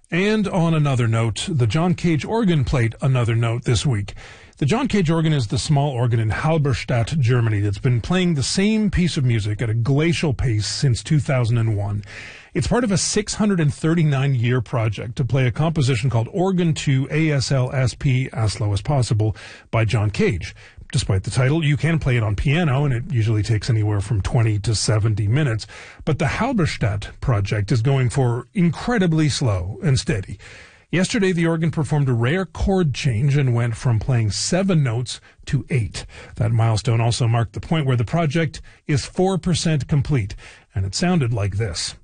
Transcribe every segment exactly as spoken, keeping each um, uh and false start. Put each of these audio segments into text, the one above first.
And on another note, the John Cage organ played another note this week. The John Cage organ is the small organ in Halberstadt, Germany, that's been playing the same piece of music at a glacial pace since two thousand one. It's part of a six hundred thirty-nine year project to play a composition called Organ to A S L S P, As Slow as Possible, by John Cage. Despite the title, you can play it on piano, and it usually takes anywhere from twenty to seventy minutes. But the Halberstadt project is going for incredibly slow and steady. Yesterday, the organ performed a rare chord change and went from playing seven notes to eight. That milestone also marked the point where the project is four percent complete, and it sounded like this.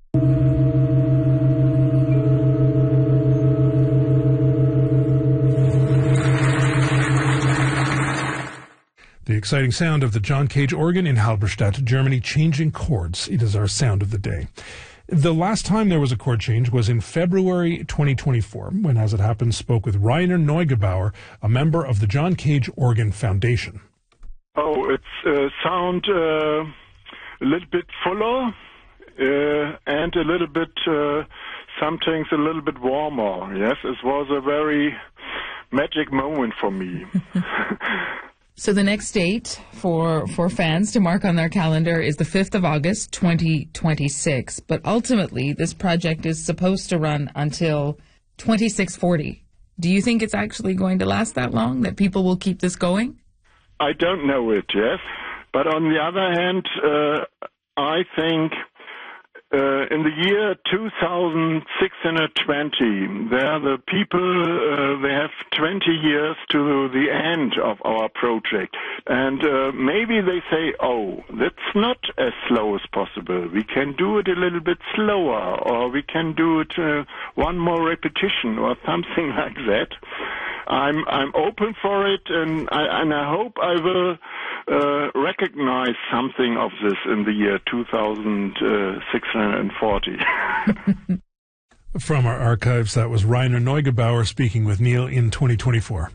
The exciting sound of the John Cage organ in Halberstadt, Germany, changing chords. It is our sound of the day. The last time there was a chord change was in February twenty twenty-four, when, as it happens, spoke with Rainer Neugebauer, a member of the John Cage Organ Foundation. Oh, it's uh, sound uh, a little bit fuller uh, and a little bit, uh, some things a little bit warmer. Yes, it was a very magic moment for me. So the next date for, for fans to mark on their calendar is the fifth of August, twenty twenty-six. But ultimately, this project is supposed to run until twenty-six forty. Do you think it's actually going to last that long, that people will keep this going? I don't know it, yes. But on the other hand, uh, I think uh, in the year two thousand six hundred twenty, there the people, uh, they have twenty years to the end of our project. And uh, maybe they say, oh, that's not as slow as possible. We can do it a little bit slower, or we can do it uh, one more repetition, or something like that. I'm I'm open for it, and I, and I hope I will uh, recognize something of this in the year two thousand six hundred forty. From our archives, that was Rainer Neugebauer speaking with Neil in twenty twenty-four.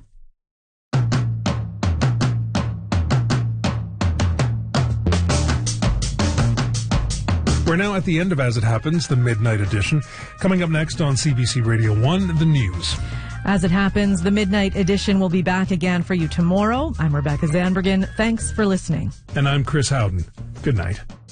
We're now at the end of As It Happens, the Midnight Edition. Coming up next on C B C Radio one, the news. As It Happens, the Midnight Edition will be back again for you tomorrow. I'm Rebecca Zandbergen. Thanks for listening. And I'm Chris Howden. Good night.